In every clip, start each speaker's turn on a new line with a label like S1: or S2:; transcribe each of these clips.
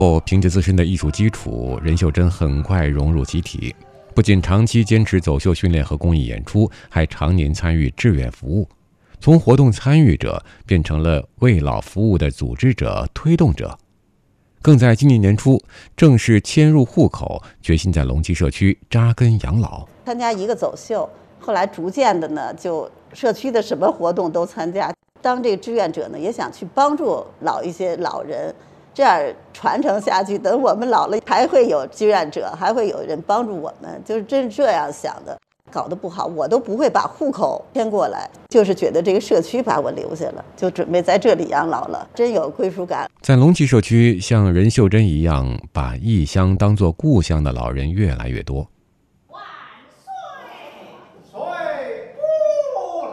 S1: 凭借自身的艺术基础，任秀珍很快融入集体，不仅长期坚持走秀训练和公益演出，还常年参与志愿服务，从活动参与者变成了为老服务的组织者、推动者。更在今年年初正式迁入户口，决心在龙旗社区扎根养老。
S2: 参加一个走秀，后来逐渐的呢，就社区的什么活动都参加。当这个志愿者呢，也想去帮助一些老人，这样传承下去，等我们老了还会有志愿者，还会有人帮助我们，就是真是这样想的。搞得不好，我都不会把户口迁过来，就是觉得这个社区把我留下了，就准备在这里养老了，真有归属感。
S1: 在龙旗社区，像任秀珍一样把异乡当作故乡的老人越来越多。
S3: 万岁！岁不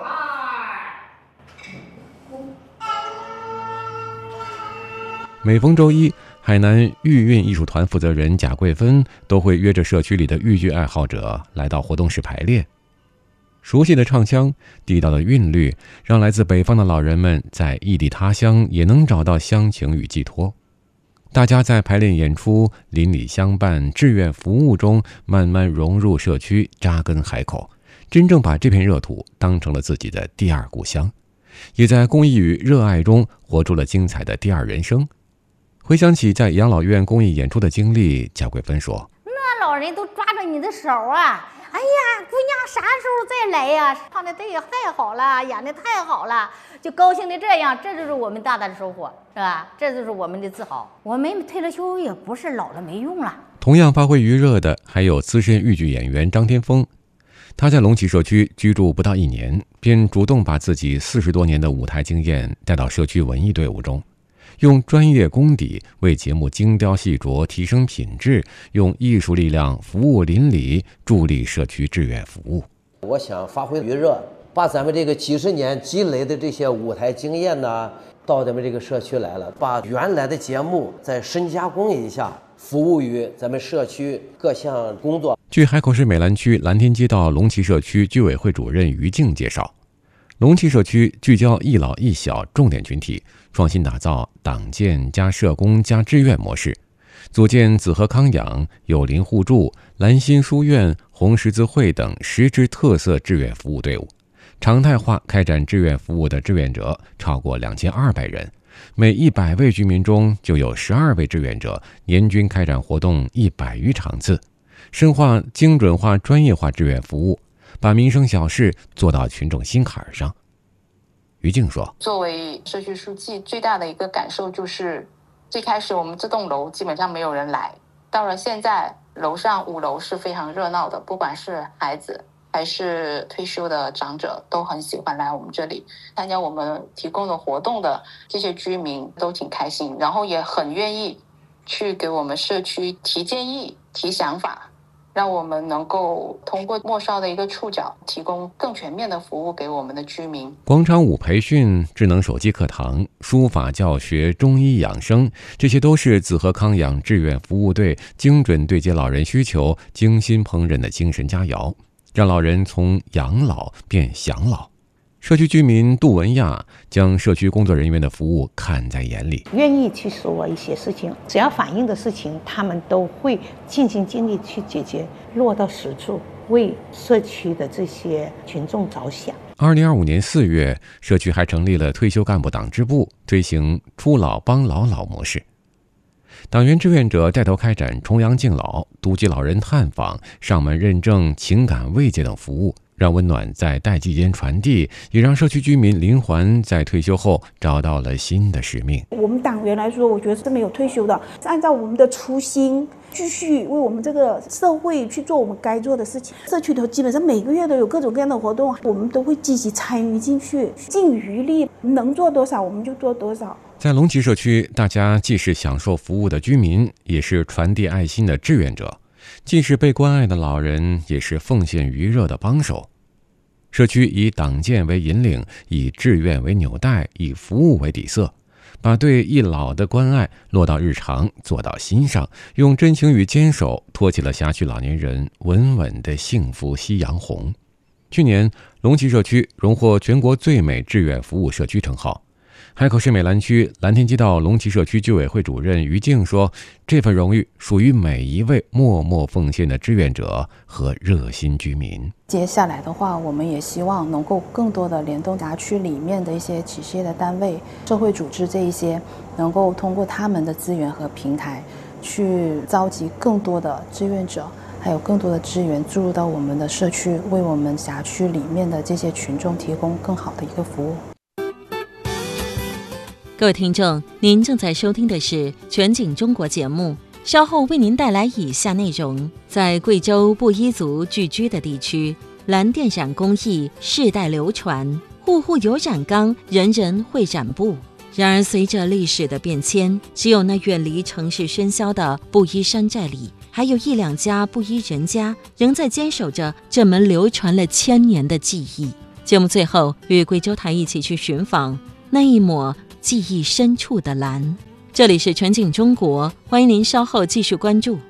S3: 来。
S1: 每逢周一，海南豫韵艺术团负责人贾桂芬都会约着社区里的豫剧爱好者来到活动室排练。熟悉的唱腔、地道的韵律，让来自北方的老人们在异地他乡也能找到乡情与寄托。大家在排练演出、邻里相伴、志愿服务中慢慢融入社区，扎根海口，真正把这片热土当成了自己的第二故乡，也在公益与热爱中活出了精彩的第二人生。回想起在养老院公益演出的经历，贾桂芬说：“
S3: 那老人都抓着你的手啊！哎呀，姑娘啥时候再来呀？唱的太好了，演的太好了，就高兴的这样，这就是我们大大的收获，是吧？这就是我们的自豪。我们退了休也不是老了没用了。”
S1: 同样发挥余热的还有资深豫剧演员张天峰，他在龙旗社区居住不到1年，便主动把自己40多年的舞台经验带到社区文艺队伍中。用专业功底为节目精雕细琢，提升品质，用艺术力量服务邻里，助力社区志愿服务。
S4: 我想发挥余热，把咱们这个几十年积累的这些舞台经验呢，到咱们这个社区来了，把原来的节目再深加工一下，服务于咱们社区各项工作。
S1: 据海口市美兰区蓝天街道龙旗社区居委会主任于静介绍，龙旗社区聚焦一老一小重点群体，创新打造党建加社工加志愿模式，组建紫河康养、友邻互助、蓝心书院、红十字会等10支特色志愿服务队伍，常态化开展志愿服务的志愿者超过2200人，每100位居民中就有12位志愿者，年均开展活动100余场次，深化精准化专业化志愿服务，把民生小事做到群众心坎上。于静说：“
S5: 作为社区书记，最大的一个感受就是，最开始我们这栋楼基本上没有人来，到了现在，楼上5楼是非常热闹的，不管是孩子还是退休的长者，都很喜欢来我们这里参加我们提供的活动的这些居民都挺开心，然后也很愿意去给我们社区提建议、提想法。”让我们能够通过末梢的一个触角，提供更全面的服务给我们的居民。
S1: 广场舞培训、智能手机课堂、书法教学、中医养生，这些都是紫河康养志愿服务队精准对接老人需求、精心烹饪的精神佳肴，让老人从养老变享老。社区居民杜文亚将社区工作人员的服务看在眼里，
S6: 愿意去说一些事情，只要反映的事情，他们都会尽心尽力去解决，落到实处，为社区的这些群众着想。
S1: 2025年4月，社区还成立了退休干部党支部，推行出老帮老模式。党员志愿者带头开展重阳敬老、独居老人探访、上门认证、情感慰藉等服务，让温暖在代际间传递，也让社区居民林环在退休后找到了新的使命。
S7: 我们党员来说，我觉得是没有退休的，按照我们的初心，继续为我们这个社会去做我们该做的事情。社区头基本上每个月都有各种各样的活动，我们都会积极参与进去，尽余力，能做多少我们就做多少。
S1: 在龙旗社区，大家既是享受服务的居民，也是传递爱心的志愿者，既是被关爱的老人，也是奉献余热的帮手。社区以党建为引领，以志愿为纽带，以服务为底色，把对一老的关爱落到日常，做到心上，用真情与坚守托起了辖区老年人稳稳的幸福夕阳红。去年，龙旗社区荣获全国最美志愿服务社区称号。 海口市美兰区蓝天街道龙旗社区居委会主任于静说，这份荣誉属于每一位默默奉献的志愿者和热心居民。
S8: 接下来的话，我们也希望能够更多的联动辖区里面的一些企事业的单位、社会组织这一些，能够通过他们的资源和平台，去召集更多的志愿者，还有更多的资源注入到我们的社区，为我们辖区里面的这些群众提供更好的一个服务。
S9: 各位听众，您正在收听的是全景中国节目，稍后为您带来以下内容。在贵州布依族聚居的地区，蓝靛染工艺世代流传，户户有染缸，人人会染布。然而随着历史的变迁，只有那远离城市喧嚣的布依山寨里，还有一两家布依人家仍在坚守着这门流传了1000年的技艺。节目最后与贵州台一起去寻访那一抹记忆深处的蓝。这里是全景中国，欢迎您稍后继续关注。